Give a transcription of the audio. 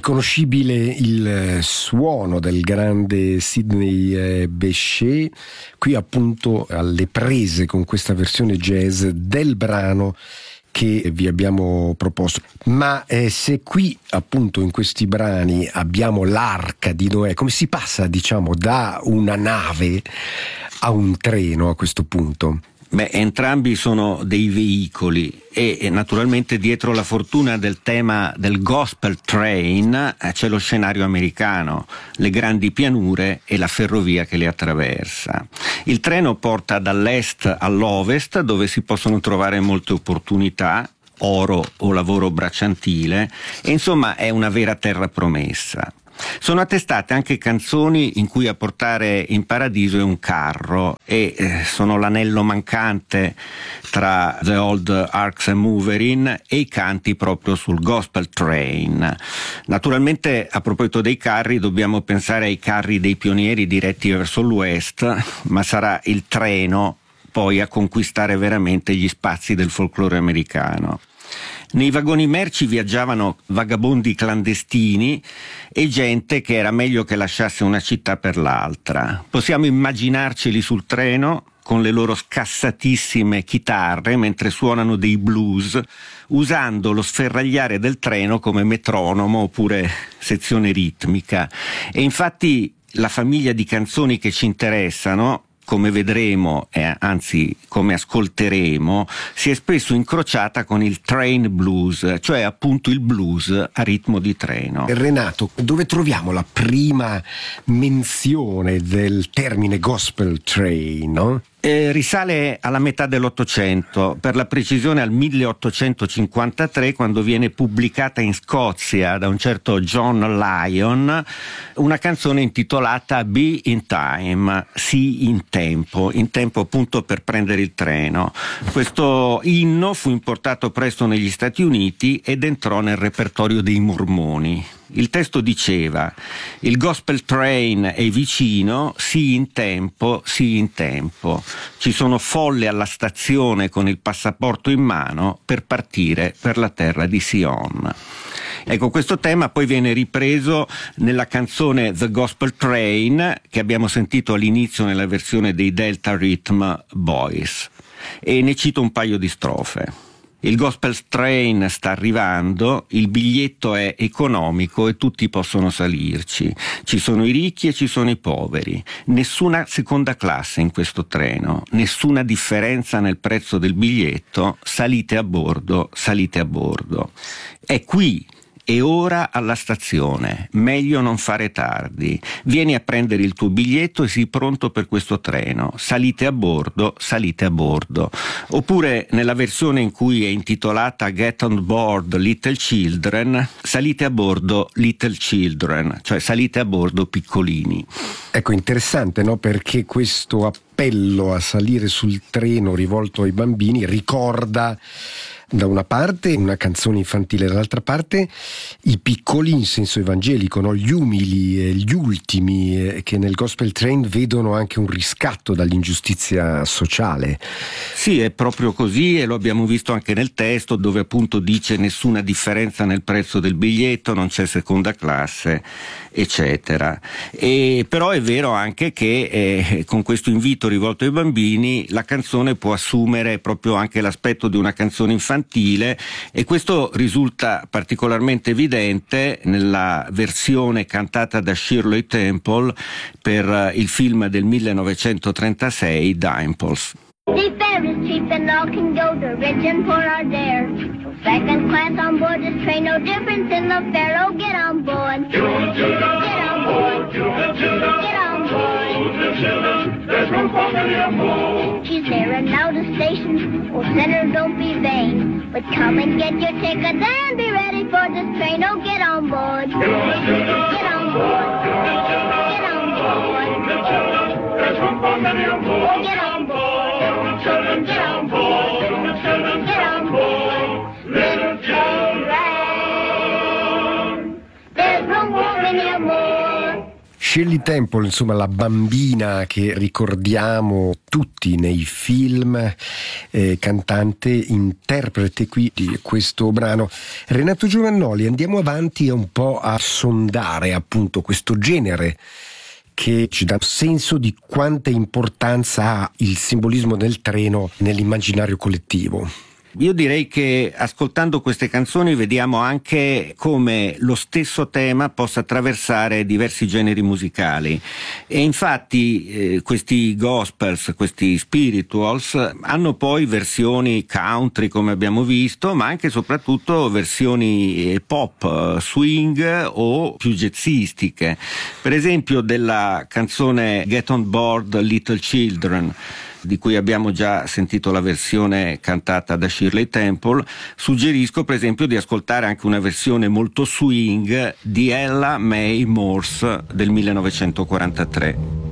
riconoscibile il suono del grande Sidney Bechet, qui appunto alle prese con questa versione jazz del brano che vi abbiamo proposto. Ma se qui appunto in questi brani abbiamo l'arca di Noè, come si passa diciamo da una nave a un treno a questo punto? Beh, entrambi sono dei veicoli e naturalmente dietro la fortuna del tema del gospel train c'è lo scenario americano, le grandi pianure e la ferrovia che le attraversa. Il treno porta dall'est all'ovest, dove si possono trovare molte opportunità, oro o lavoro bracciantile, e insomma è una vera terra promessa. Sono attestate anche canzoni in cui a portare in paradiso è un carro e sono l'anello mancante tra The Old Arks and Moverin e i canti proprio sul Gospel Train. Naturalmente, a proposito dei carri, dobbiamo pensare ai carri dei pionieri diretti verso l'West, ma sarà il treno poi a conquistare veramente gli spazi del folklore americano. Nei vagoni merci viaggiavano vagabondi clandestini e gente che era meglio che lasciasse una città per l'altra. Possiamo immaginarceli sul treno con le loro scassatissime chitarre mentre suonano dei blues, usando lo sferragliare del treno come metronomo oppure sezione ritmica. E infatti la famiglia di canzoni che ci interessano, come vedremo e anzi come ascolteremo, si è spesso incrociata con il train blues, cioè appunto il blues a ritmo di treno. Renato, dove troviamo la prima menzione del termine gospel train, no? Risale alla metà dell'Ottocento, per la precisione al 1853, quando viene pubblicata in Scozia da un certo John Lyon una canzone intitolata Be in Time, sii in tempo appunto per prendere il treno. Questo inno fu importato presto negli Stati Uniti ed entrò nel repertorio dei mormoni. Il testo diceva: il gospel train è vicino, sii in tempo, sii in tempo. Ci sono folle alla stazione con il passaporto in mano per partire per la terra di Sion. Ecco, questo tema poi viene ripreso nella canzone The Gospel Train che abbiamo sentito all'inizio nella versione dei Delta Rhythm Boys, e ne cito un paio di strofe. Il gospel train sta arrivando, il biglietto è economico e tutti possono salirci. Ci sono i ricchi e ci sono i poveri. Nessuna seconda classe in questo treno, nessuna differenza nel prezzo del biglietto. Salite a bordo, salite a bordo. È qui e ora alla stazione, meglio non fare tardi. Vieni a prendere il tuo biglietto e sii pronto per questo treno. Salite a bordo, salite a bordo. Oppure nella versione in cui è intitolata Get on Board Little Children, salite a bordo Little Children, cioè salite a bordo piccolini. Ecco, interessante, no? Perché questo appello a salire sul treno rivolto ai bambini ricorda da una parte una canzone infantile, dall'altra parte i piccoli in senso evangelico, no? Gli umili, gli ultimi, che nel gospel train vedono anche un riscatto dall'ingiustizia sociale. Sì, è proprio così, e lo abbiamo visto anche nel testo, dove appunto dice nessuna differenza nel prezzo del biglietto, non c'è seconda classe, eccetera. E però è vero anche che con questo invito rivolto ai bambini la canzone può assumere proprio anche l'aspetto di una canzone infantile, e questo risulta particolarmente evidente nella versione cantata da Shirley Temple per il film del 1936 Dimples. Seafarer is cheap and all can go, the rich and poor are there. Second class on board this train, no difference in the fare. Oh, get on board. Get on board. Get on board. There's room for many more. She's there and now the station. Oh, sinner, don't be vain, but come and get your ticket and be ready for this train. Oh, get on board. Get on board. Get on board. There's room for many more. Oh, get on board. Children, get on board. Children, get on board. Little children, there's room for many more. Shirley Temple, insomma la bambina che ricordiamo tutti nei film, cantante, interprete qui di questo brano. Renato Giovannoli, andiamo avanti un po' a sondare appunto questo genere che ci dà senso di quanta importanza ha il simbolismo del treno nell'immaginario collettivo. Io direi che ascoltando queste canzoni vediamo anche come lo stesso tema possa attraversare diversi generi musicali, e infatti questi gospels, questi spirituals hanno poi versioni country come abbiamo visto, ma anche e soprattutto versioni pop, swing o più jazzistiche. Per esempio della canzone Get on Board Little Children, di cui abbiamo già sentito la versione cantata da Shirley Temple, suggerisco per esempio di ascoltare anche una versione molto swing di Ella Mae Morse del 1943.